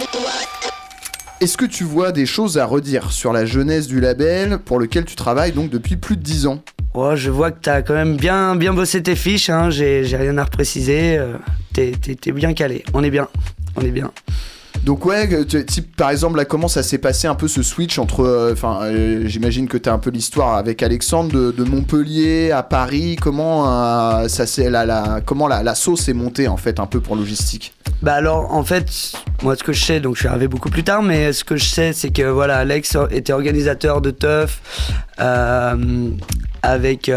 Est-ce que tu vois des choses à redire sur la jeunesse du label pour lequel tu travailles donc depuis plus de 10 ans ? Ouais, je vois que t'as quand même bien bossé tes fiches, hein. J'ai rien à repréciser. T'es bien calé. On est bien. Donc ouais, par exemple là, comment ça s'est passé un peu ce switch entre, j'imagine que t'as un peu l'histoire avec Alexandre de Montpellier à Paris. Comment comment la sauce est montée en fait un peu pour logistique. Bah alors en fait, moi ce que je sais, donc je suis arrivé beaucoup plus tard, mais ce que je sais c'est que voilà, Alex était organisateur de teuf avec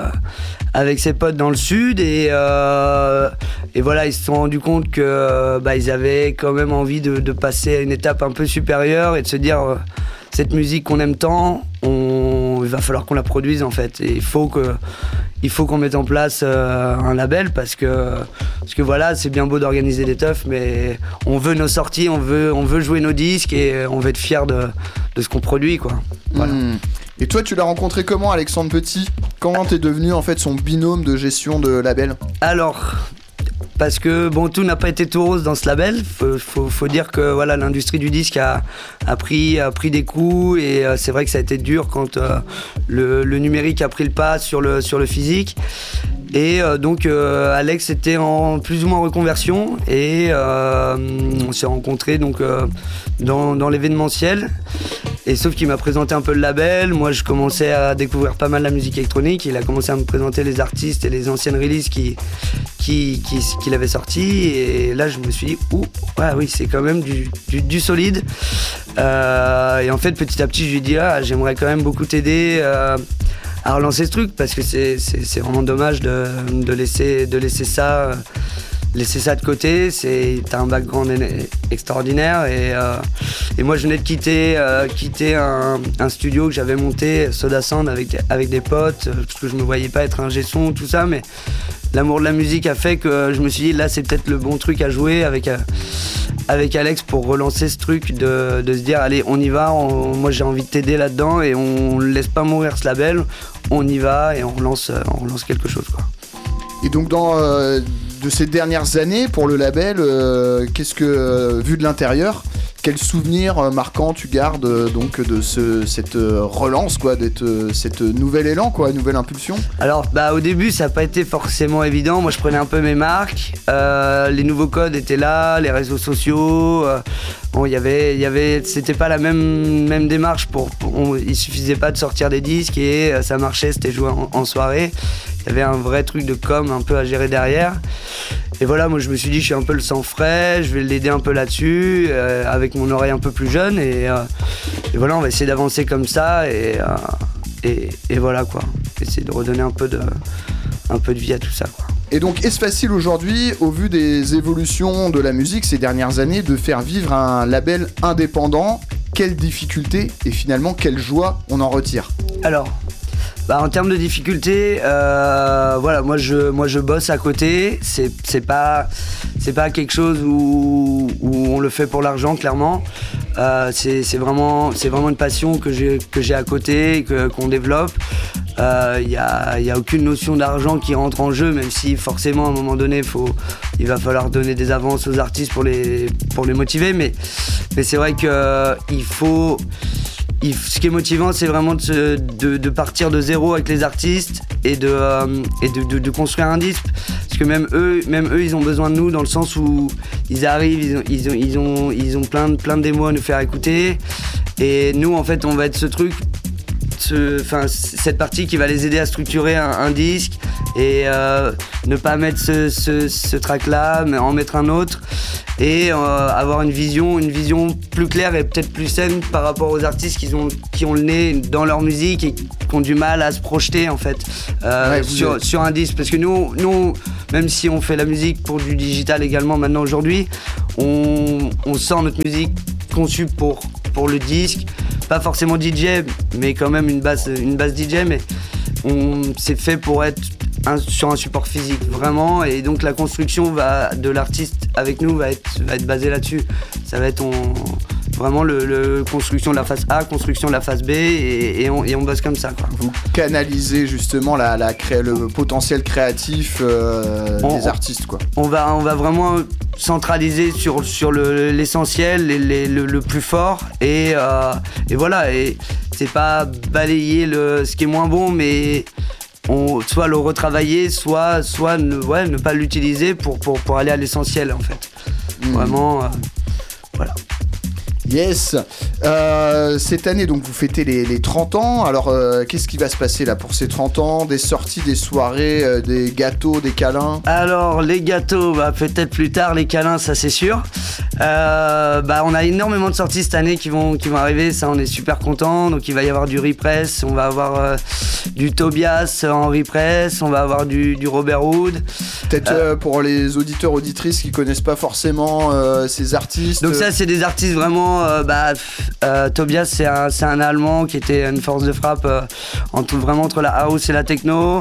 ses potes dans le sud et voilà, ils se sont rendus compte que ils avaient quand même envie de passer à une étape un peu supérieure et de se dire cette musique qu'on aime tant, il va falloir qu'on la produise en fait, et il faut qu'on mette en place un label parce que voilà, c'est bien beau d'organiser des teufs, mais on veut nos sorties, on veut jouer nos disques et on veut être fiers de ce qu'on produit, quoi. Voilà. Et toi, tu l'as rencontré comment, Alexandre Petit ? Comment t'es devenu en fait son binôme de gestion de label ? Alors, parce que bon, tout n'a pas été tout rose dans ce label. Faut dire que voilà, l'industrie du disque a pris des coups et c'est vrai que ça a été dur quand le numérique a pris le pas sur le physique. Et donc Alex était en plus ou moins reconversion et on s'est rencontrés donc dans l'événementiel. Et sauf qu'il m'a présenté un peu le label, moi je commençais à découvrir pas mal la musique électronique, il a commencé à me présenter les artistes et les anciennes releases qu'il avait sorties, et là je me suis dit, oui, c'est quand même du solide. Et en fait petit à petit je lui ai dit, j'aimerais quand même beaucoup t'aider à relancer ce truc, parce que c'est vraiment dommage de laisser ça de côté. T'as un background extraordinaire et moi je venais de quitter un studio que j'avais monté, Soda Sound, avec des potes, parce que je me voyais pas être ingé son, tout ça, mais l'amour de la musique a fait que je me suis dit, là c'est peut-être le bon truc à jouer avec Alex pour relancer ce truc de se dire, allez, on y va, moi j'ai envie de t'aider là-dedans et on ne laisse pas mourir ce label, on y va et on relance quelque chose, quoi. Et donc de ces dernières années pour le label, qu'est-ce que, vu de l'intérieur, quel souvenir marquant tu gardes donc de cette relance, quoi, cette nouvel élan, quoi, nouvelle impulsion ? Alors au début ça n'a pas été forcément évident. Moi je prenais un peu mes marques, les nouveaux codes étaient là, les réseaux sociaux, c'était pas la même démarche il suffisait pas de sortir des disques et ça marchait, c'était joué en soirée. Il y avait un vrai truc de com un peu à gérer derrière. Et voilà, moi je me suis dit, je suis un peu le sang frais, je vais l'aider un peu là-dessus, avec mon oreille un peu plus jeune. Et voilà, on va essayer d'avancer comme ça et voilà, quoi. Essayer de redonner un peu de vie à tout ça, quoi. Et donc, est-ce facile aujourd'hui, au vu des évolutions de la musique ces dernières années, de faire vivre un label indépendant ? Quelles difficultés et finalement quelle joie on en retire ? Alors, en termes de difficultés, voilà, moi je bosse à côté. C'est pas quelque chose où on le fait pour l'argent, clairement. C'est vraiment une passion que j'ai à côté, qu'on développe. Il y a aucune notion d'argent qui rentre en jeu, même si forcément à un moment donné il va falloir donner des avances aux artistes pour les motiver, mais c'est vrai que ce qui est motivant, c'est vraiment de partir de zéro avec les artistes et de construire un disque, parce que même eux ils ont besoin de nous, dans le sens où ils arrivent, ils ont plein de démos à nous faire écouter, et nous en fait on va être ce truc, cette partie qui va les aider à structurer un disque et ne pas mettre ce track là mais en mettre un autre, et avoir une vision plus claire et peut-être plus saine par rapport aux artistes qui ont le nez dans leur musique et qui ont du mal à se projeter en fait sur un disque, parce que nous même si on fait la musique pour du digital également maintenant aujourd'hui, on sent notre musique conçue pour le disque, pas forcément DJ mais quand même une basse DJ, mais c'est fait pour être sur un support physique vraiment, et donc la construction de l'artiste avec nous va être basée là-dessus. Ça va être vraiment le construction de la phase A, construction de la phase B, et on bosse comme ça, quoi. Vous canalisez justement le potentiel créatif des artistes, quoi. On va vraiment centraliser sur l'essentiel, le plus fort, et voilà, et c'est pas balayer ce qui est moins bon, mais soit le retravailler, soit ne pas l'utiliser pour aller à l'essentiel en fait. Vraiment, voilà. Yes. Cette année, donc, vous fêtez les 30 ans. Alors, qu'est-ce qui va se passer là pour ces 30 ans? Des sorties, des soirées, des gâteaux, des câlins? Alors, les gâteaux, peut-être plus tard. Les câlins, ça c'est sûr. On a énormément de sorties cette année qui vont arriver. Ça, on est super contents. Donc, il va y avoir du repress. On va avoir du Tobias en repress. On va avoir du Robert Hood. Peut-être pour les auditeurs, auditrices qui connaissent pas forcément ces artistes. Donc ça, c'est des artistes vraiment... Tobias, c'est un Allemand qui était une force de frappe vraiment entre la house et la techno.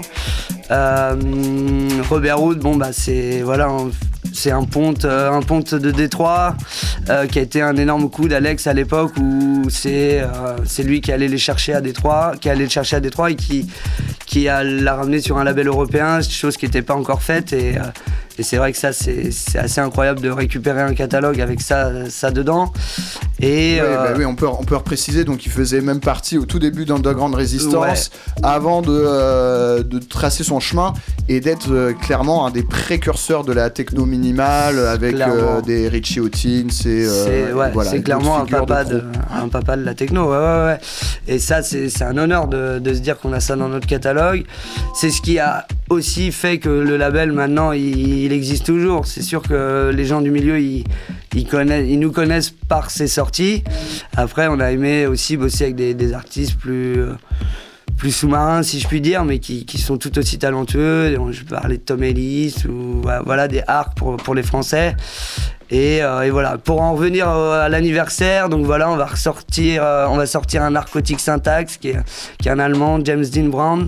Robert Hood, c'est un ponte de Détroit qui a été un énorme coup d'Alex à l'époque, où c'est lui qui allait le chercher à Détroit et qui l'a ramené sur un label européen, chose qui n'était pas encore faite, et c'est vrai que ça c'est assez incroyable de récupérer un catalogue avec ça dedans. Et oui, on peut repréciser, donc il faisait même partie au tout début d'Underground Resistance, avant de tracer son chemin et d'être clairement un des précurseurs de la techno minimale avec des Richie Hawtins c'est clairement un papa de la techno. Ouais. Et ça, c'est un honneur de se dire qu'on a ça dans notre catalogue. C'est ce qui a aussi fait que le label maintenant il existe toujours. C'est sûr que les gens du milieu ils nous connaissent par ses sorties. Après, on a aimé aussi bosser avec des artistes plus sous-marins, si je puis dire, mais qui sont tout aussi talentueux. Je peux parler de Tom Ellis ou des Arcs pour les Français. Et voilà, pour en revenir à l'anniversaire, donc voilà, on va sortir un Narcotic Syntax qui est un Allemand, James Dean Brown.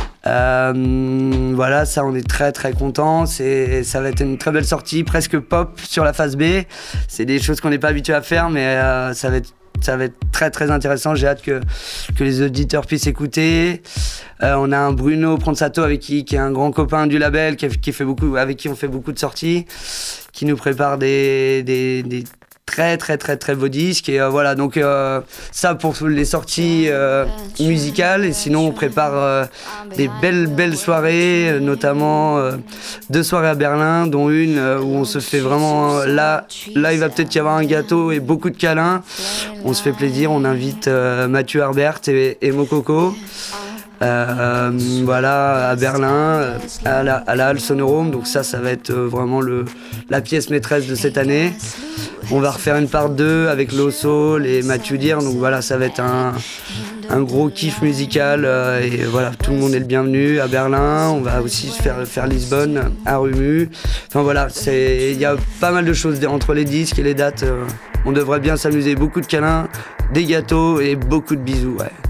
Voilà, ça on est très très contents. Ça va être une très belle sortie, presque pop sur la face B. C'est des choses qu'on n'est pas habitué à faire, mais ça va être très très intéressant. J'ai hâte que les auditeurs puissent écouter. On a un Bruno Pronsato qui est un grand copain du label, avec qui on fait beaucoup de sorties, qui nous prépare des très très très très beaux disques. Et voilà, donc ça pour les sorties musicales. Et sinon on prépare des belles soirées, notamment 2 soirées à Berlin, dont une où on se fait vraiment... Là il va peut-être y avoir un gâteau et beaucoup de câlins. On se fait plaisir, on invite Mathieu Herbert et Mokoko. Voilà, à Berlin, à la Halle Sonorome. Donc ça va être vraiment la pièce maîtresse de cette année. On va refaire une part 2 avec Loso et Mathieu Dir. Donc voilà, ça va être un gros kiff musical, et voilà, tout le monde est le bienvenu à Berlin. On va aussi faire Lisbonne, à Rumu. Enfin voilà, il y a pas mal de choses entre les disques et les dates. On devrait bien s'amuser, beaucoup de câlins, des gâteaux et beaucoup de bisous, ouais.